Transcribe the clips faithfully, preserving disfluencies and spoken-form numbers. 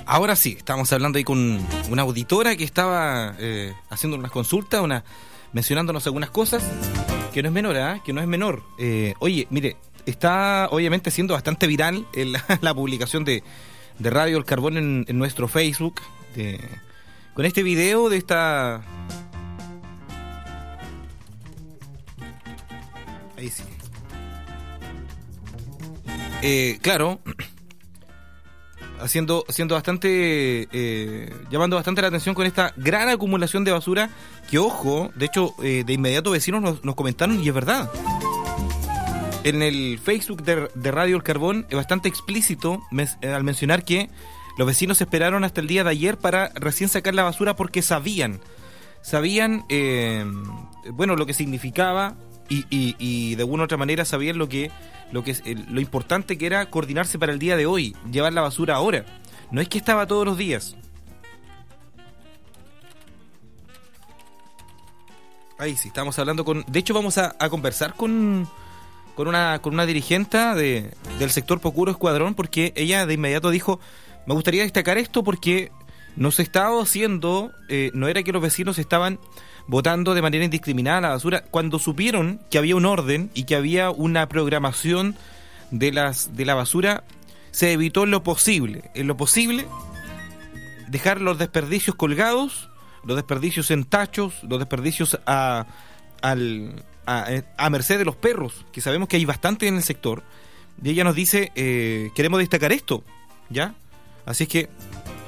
Ahora sí, estamos hablando ahí con una auditora que estaba eh, haciendo unas consultas, una, mencionándonos algunas cosas, que no es menor, ¿eh? que no es menor. Eh, oye, mire, está obviamente siendo bastante viral el, la publicación de, de Radio El Carbón en, en nuestro Facebook, de, con este video de esta... Ahí sí. Eh, claro... haciendo haciendo bastante eh, llamando bastante la atención con esta gran acumulación de basura que, ojo, de hecho eh, de inmediato vecinos nos, nos comentaron, y es verdad, en el Facebook de, de Radio El Carbón es bastante explícito mes, eh, al mencionar que los vecinos esperaron hasta el día de ayer para recién sacar la basura porque sabían sabían eh, bueno, lo que significaba y, y, y de alguna u otra manera sabían lo que lo que es lo importante que era coordinarse para el día de hoy, llevar la basura ahora. No es que estaba todos los días. Ahí sí, estamos hablando con... De hecho, vamos a, a conversar con con una con una dirigente de, del sector Pocuro Escuadrón, porque ella de inmediato dijo: me gustaría destacar esto porque no se estaba haciendo, eh, no era que los vecinos estaban botando de manera indiscriminada la basura. Cuando supieron que había un orden y que había una programación de las de la basura, se evitó en lo posible, en lo posible, dejar los desperdicios colgados, los desperdicios en tachos, los desperdicios a, al, a, a merced de los perros, que sabemos que hay bastante en el sector. Y ella nos dice, eh, queremos destacar esto, ¿ya? Así es que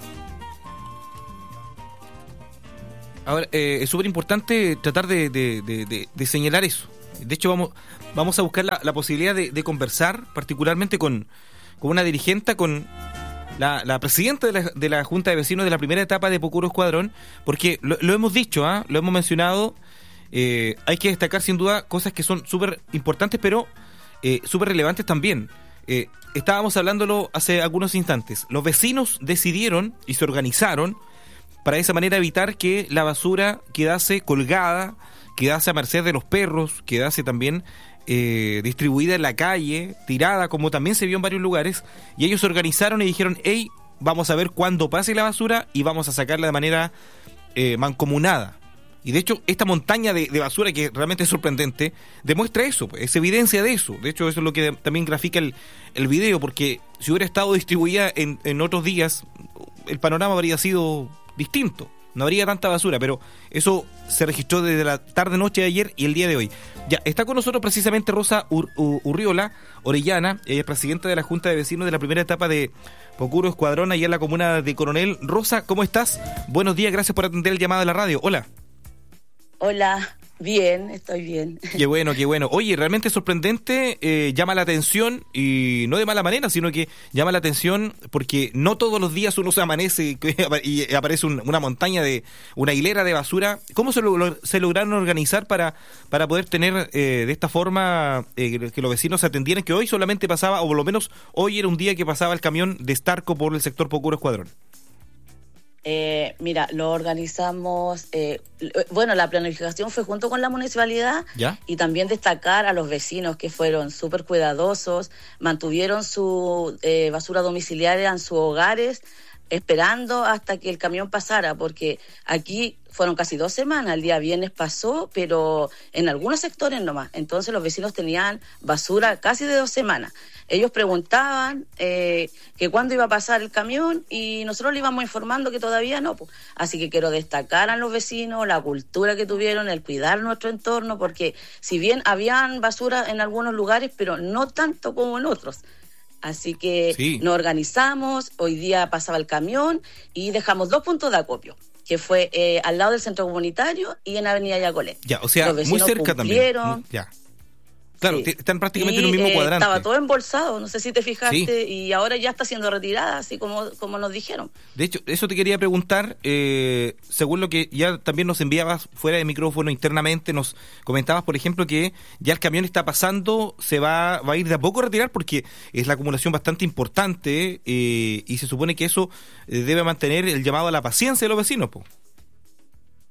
ahora, eh, es súper importante tratar de, de, de, de, de señalar eso. De hecho, vamos vamos a buscar la, la posibilidad de, de conversar particularmente con, con una dirigente, con la, la presidenta de la, de la Junta de Vecinos de la primera etapa de Pocuro Escuadrón, porque lo, lo hemos dicho, ¿eh? lo hemos mencionado, eh, hay que destacar sin duda cosas que son súper importantes, pero eh, súper relevantes también. Eh, estábamos hablándolo hace algunos instantes. Los vecinos decidieron y se organizaron para de esa manera evitar que la basura quedase colgada, quedase a merced de los perros, quedase también eh, distribuida en la calle, tirada, como también se vio en varios lugares. Y ellos se organizaron y dijeron: hey, vamos a ver cuándo pase la basura y vamos a sacarla de manera eh, mancomunada. Y de hecho, esta montaña de, de basura, que realmente es sorprendente, demuestra eso, es evidencia de eso. De hecho, eso es lo que también grafica el, el video, porque si hubiera estado distribuida en, en otros días, el panorama habría sido distinto, no habría tanta basura, pero eso se registró desde la tarde-noche de ayer y el día de hoy. Ya, está con nosotros precisamente Rosa Ur- Ur- Urriola Orellana, ella es presidenta de la Junta de Vecinos de la primera etapa de Pocuro Escuadrón, allá en la comuna de Coronel. Rosa, ¿cómo estás? Buenos días, gracias por atender el llamado de la radio. Hola. Hola, bien, estoy bien. Qué bueno, qué bueno. Oye, realmente sorprendente, eh, llama la atención, y no de mala manera, sino que llama la atención porque no todos los días uno se amanece y aparece un, una montaña de, una hilera de basura. ¿Cómo se, lo, se lograron organizar para, para poder tener eh, de esta forma eh, que los vecinos se atendieran, que hoy solamente pasaba, o por lo menos hoy era un día que pasaba el camión de Starco por el sector Pocuro Escuadrón? Eh, mira, lo organizamos, eh, bueno, la planificación fue junto con la municipalidad. ¿Ya? Y también destacar a los vecinos que fueron súper cuidadosos, mantuvieron su eh, basura domiciliaria en sus hogares, esperando hasta que el camión pasara, porque aquí fueron casi dos semanas, el día viernes pasó, pero en algunos sectores nomás. Entonces los vecinos tenían basura casi de dos semanas. Ellos preguntaban eh, que cuándo iba a pasar el camión y nosotros le íbamos informando que todavía no. Pues. Así que quiero destacar a los vecinos la cultura que tuvieron, el cuidar nuestro entorno, porque si bien habían basura en algunos lugares, pero no tanto como en otros. Así que sí, nos organizamos, hoy día pasaba el camión y dejamos dos puntos de acopio, que fue eh, al lado del centro comunitario y en Avenida Yacolé. Ya, o sea, muy cerca cumplieron. También. Ya. Claro, sí, están prácticamente y, en un mismo eh, cuadrante. Estaba todo embolsado, no sé si te fijaste, sí, y ahora ya está siendo retirada, así como, como nos dijeron. De hecho, eso te quería preguntar, eh, según lo que ya también nos enviabas fuera de micrófono internamente, nos comentabas, por ejemplo, que ya el camión está pasando, se va, va a ir de a poco a retirar porque es la acumulación bastante importante, eh, y se supone que eso eh, debe mantener el llamado a la paciencia de los vecinos, po.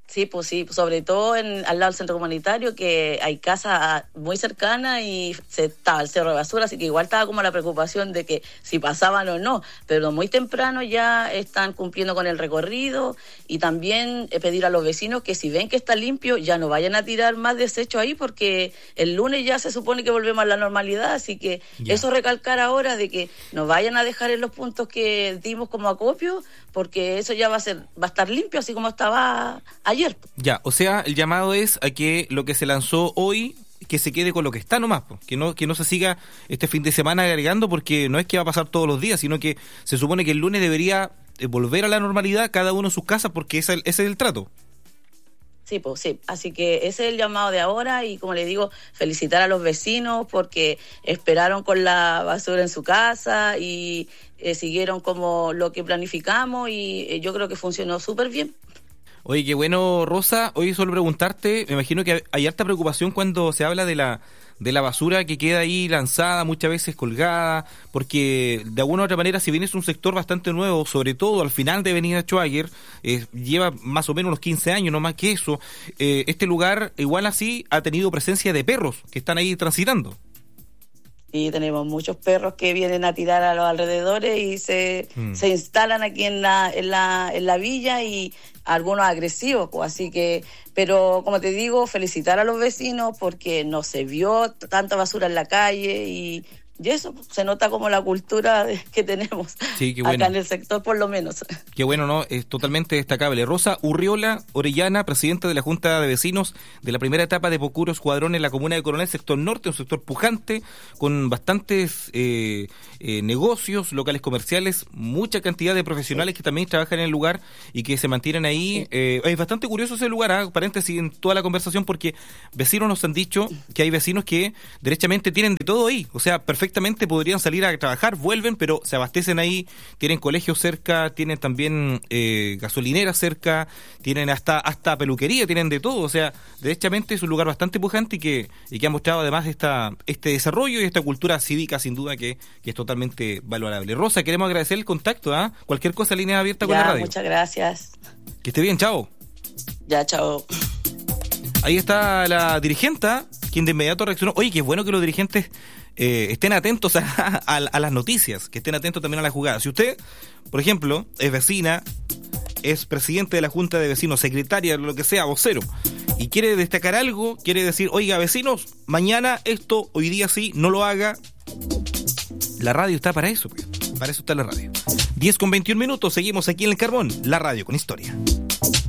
Sí, pues sí, sobre todo en, al lado del centro comunitario, que hay casas muy cercanas y se estaba el cerro de basura, así que igual estaba como la preocupación de que si pasaban o no, pero muy temprano ya están cumpliendo con el recorrido y también eh, pedir a los vecinos que si ven que está limpio ya no vayan a tirar más desechos ahí, porque el lunes ya se supone que volvemos a la normalidad, así que ya. Eso recalcar ahora de que no vayan a dejar en los puntos que dimos como acopio, porque eso ya va a ser va a estar limpio así como estaba ayer. Ya, o sea, el llamado es a que lo que se lanzó hoy, que se quede con lo que está nomás, po. que no que no se siga este fin de semana agregando, porque no es que va a pasar todos los días, sino que se supone que el lunes debería volver a la normalidad cada uno en sus casas, porque ese, ese es el trato. Sí, pues sí, así que ese es el llamado de ahora y como le digo, felicitar a los vecinos porque esperaron con la basura en su casa y eh, siguieron como lo que planificamos y eh, yo creo que funcionó súper bien. Oye, qué bueno, Rosa. Oye, solo preguntarte, me imagino que hay harta preocupación cuando se habla de la de la basura que queda ahí lanzada, muchas veces colgada, porque de alguna u otra manera, si bien es un sector bastante nuevo, sobre todo al final de Avenida Schwager, eh, lleva más o menos unos quince años, no más que eso, eh, este lugar igual así ha tenido presencia de perros que están ahí transitando. Y tenemos muchos perros que vienen a tirar a los alrededores y se, mm. se instalan aquí en la, en la, en la villa y algunos agresivos, pues, así que, pero como te digo, felicitar a los vecinos porque no se vio tanta basura en la calle y, y eso se nota como la cultura de, que tenemos sí, qué bueno. Acá en el sector por lo menos. Qué bueno, ¿no? Es totalmente destacable. Rosa Urriola Orellana, presidenta de la Junta de Vecinos de la primera etapa de Pocuro Escuadrón en la comuna de Coronel, sector norte, un sector pujante, con bastantes eh, eh, negocios, locales comerciales, mucha cantidad de profesionales sí. que también trabajan en el lugar y que se mantienen ahí. Sí. Eh, es bastante curioso ese lugar, ¿eh? Paréntesis en toda la conversación, porque vecinos nos han dicho que hay vecinos que derechamente tienen de todo ahí, o sea, perfectamente Perfectamente podrían salir a trabajar, vuelven, pero se abastecen ahí, tienen colegios cerca, tienen también eh, gasolineras cerca, tienen hasta hasta peluquería, tienen de todo, o sea, derechamente es un lugar bastante pujante y que y que ha mostrado además esta este desarrollo y esta cultura cívica sin duda que, que es totalmente valorable. Rosa, queremos agradecer el contacto, ¿ah? ¿eh? Cualquier cosa, línea abierta ya, con la radio. Muchas gracias. Que esté bien, chao. Ya, chao. Ahí está la dirigenta, quien de inmediato reaccionó. Oye, qué bueno que los dirigentes eh, estén atentos a, a, a las noticias, que estén atentos también a la jugada. Si usted, por ejemplo, es vecina, es presidente de la Junta de Vecinos, secretaria, lo que sea, vocero, y quiere destacar algo, quiere decir, oiga, vecinos, mañana esto, hoy día sí, no lo haga. La radio está para eso, pues. Para eso está la radio. diez con veintiún minutos, seguimos aquí en El Carbón, la radio con historia.